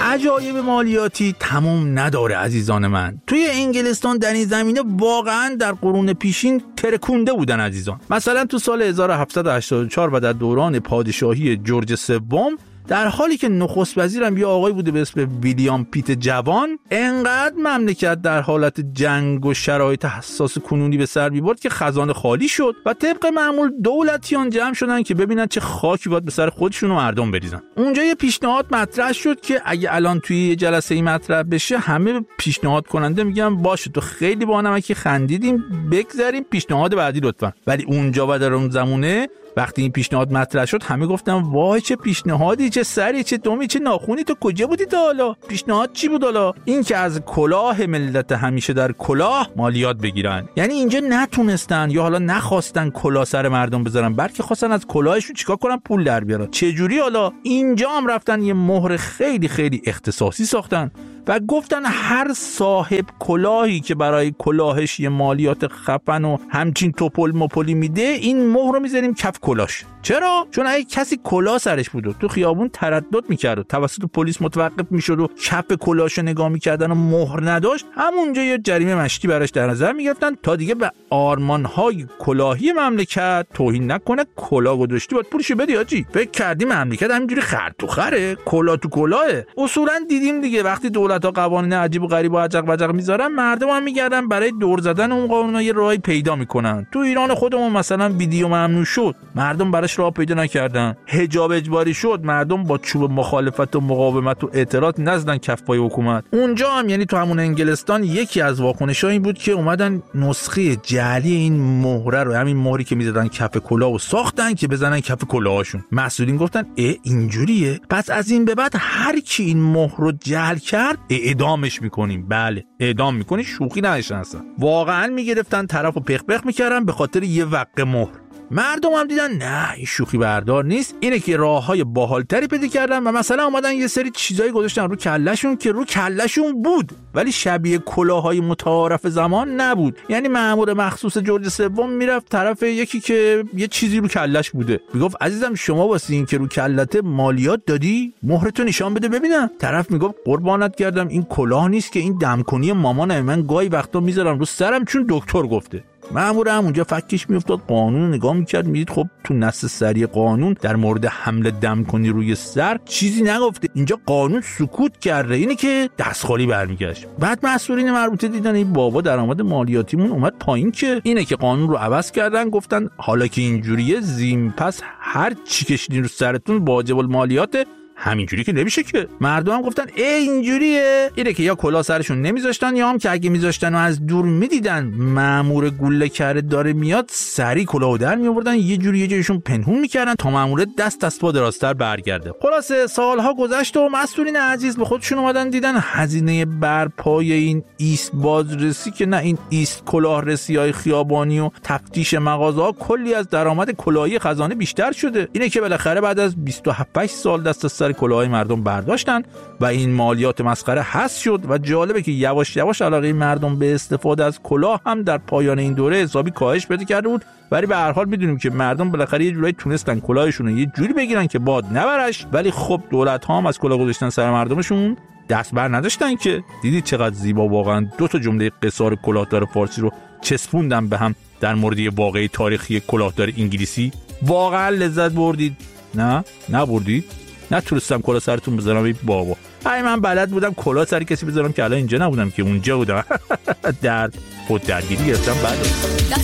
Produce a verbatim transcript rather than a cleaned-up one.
عجایب مالیاتی تمام نداره عزیزان من. توی انگلستان در این زمینه واقعا در قرون پیشین ترکونده بودن عزیزان. مثلا تو سال هزار و هفتصد و هشتاد و چهار و در دوران پادشاهی جورج سوم، در حالی که نخست وزیرم یه آقای بوده به اسم ویلیام پیت جوان، انقدر مملکت در حالت جنگ و شرایط حساس کنونی به سر می‌برد که خزانه خالی شد و طبق معمول دولتیان جمع شدن که ببینن چه خاکی باید به سر خودشون و مردم بریزن. اونجا یه پیشنهاد مطرح شد که اگه الان توی یه جلسه ای مطرح بشه، همه پیشنهاد کننده میگن باشه تو خیلی با نمکی خندیدیم، بگذاریم پیشنهاد بعدی لطفا. ولی اونجا و در اون زمونه وقتی این پیشنهاد مطرح شد، همه گفتن وای چه پیشنهادی، چه سری، چه دمی، چه ناخونی، تو کجا بودی تا حالا؟ پیشنهاد چی بود حالا؟ این که از کلاه ملت همیشه در کلاه مالیات بگیرن. یعنی اینجا نتونستن یا حالا نخواستن کلاه سر مردم بذارن، بلکه خواستن از کلاهشون چیکار کنن؟ پول در بیارن. چه جوری حالا؟ اینجا هم رفتن یه مهر خیلی خیلی اختصاصی ساختن و گفتن هر صاحب کلاهی که برای کلاهش یه مالیات خفن و همچین توپل مپلی میده، این مهر رو میذاریم کف کلاهش. چرا؟ چون اگه کسی کلاه سرش بود و تو خیابون تردد میکرد و توسط پلیس متوقف میشد و کف کلاهشو نگاه میکردن و مهر نداشت، همونجا یه جریمه مشتی براش در نظر میگرفتن تا دیگه به آرمانهای کلاهی مملکت توهین نکنه. کلاه گذاشتی باید پولشو بدی آجی. فکر کردی مملکت همینجوری خر تو خره؟ کلاه تو کلاهه. اصولا دیدیم دیگه وقتی دولت‌ها قوانین عجیب و غریب و عجق وجق میذارن، مردم هم میگردن برای دور زدن اون قانونا یه راهی پیدا میکنن. تو ایران خودمون مثلا ویدیو ممنوع شد، مردم براش راه پیدا نکردن. حجاب اجباری شد، مردم با چوب مخالفت و مقاومت و اعتراض نزدن کف پای حکومت. اونجا هم یعنی تو همون انگلستان یکی از واکنش‌ها این بود که اومدن نسخه جعلی این مهره رو، همین مهری که میزدن کف کلاهو ساختن که بزنن کف کلاهاشون. مسئولین گفتن اه اینجوریه، پس از این به بعد هر کی این مهر رو جعل کرد اعدامش میکنیم. بله اعدام میکنی، شوخی نداشتن اصلا. واقعا میگرفتن طرفو پخ پخ میکردن به خاطر یه وقه مهر. مردم هم دیدن نه این شوخی بردار نیست، اینه که راههای باحالتری پیدا کردن و مثلا اومدن یه سری چیزایی گذاشتن رو کلهشون که رو کلهشون بود ولی شبیه کلاههای متعارف زمان نبود. یعنی مأمور مخصوص جورج سوم میرفت طرف یکی که یه چیزی رو کلهش بوده، میگفت عزیزم شما واسه این که رو کلهت مالیات دادی، مهرتو نشان بده ببینم. طرف میگفت قربانت کردم این کلاه نیست که این دمکنی مامانه، من گاهی وقتا میذارم رو سرم چون دکتر گفته. مأمور هم اونجا فکش میافتاد، قانون رو نگاه میکرد، میدید خب تو نص سری قانون در مورد حمل دم کنی روی سر چیزی نگفته. اینجا قانون سکوت کرده، اینه که دست خالی برمیگشت. بعد مسئولین مربوطه دیدن این بابا درآمد مالیاتیمون اومد پایین، که اینه که قانون رو عوض کردن. گفتن حالا که اینجوریه زین پس هر چی کشیدین رو سرتون واجب المالیاته. همینجوری که نمیشه که. مردم هم گفتن ای اینجوریه، اینه که یا کلاه سرشون نمیذاشتن یا هم که اگه میذاشتن و از دور میدیدن مأمور گوله کرده داره میاد، سری کلاهو در میآوردن، یه جوری یه جایشون پنهون میکردن تا مأمور دست دست با دراستر برگرده. خلاصه سالها گذشت و مسئولین عزیز به خودشون اومدن دیدن هزینه برپای این ایست بازرسی که نه این ایست کلاه رسیای خیابانی و تفتیش مغازه‌ها کلی از درآمد کلاهی خزانه بیشتر شده. اینه که بالاخره بعد از بیست و هفت سال دست سر کلاهای مردم برداشتن و این مالیات مسخره حذف شد. و جالبه که یواش یواش علاقه مردم به استفاده از کلاه هم در پایان این دوره حسابی کاهش پیدا کرده بود. ولی به هر حال میدونیم که مردم بالاخره یه جوری تونستن کلاهشون رو یه جوری بگیرن که باد نبرش. ولی خب دولت ها هم از کلاه گذاشتن سر مردمشون دست بر نداشتن. که دیدید چقدر زیبا واقعا دو تا جمله قصار کلاهدار فارسی رو چسبوندم به هم در مورد یه واقعه تاریخی کلاهدار انگلیسی. واقعا لذت بردید؟ نه نبردید؟ نتونستم کلاه سرتون بذارم ای بابا. ای من بلد بودم کلاه سر کسی بذارم که الان اینجا نبودم که اونجا بودم. درد خود درگیری گرفتم بعد